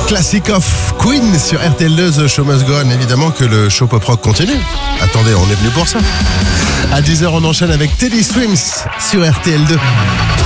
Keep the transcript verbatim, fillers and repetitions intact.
Classic of Queen sur R T L deux, The Show Must Go On. Évidemment que le show pop rock continue. Attendez, on est venu pour ça. À dix heures, on enchaîne avec Teddy Swims sur R T L deux.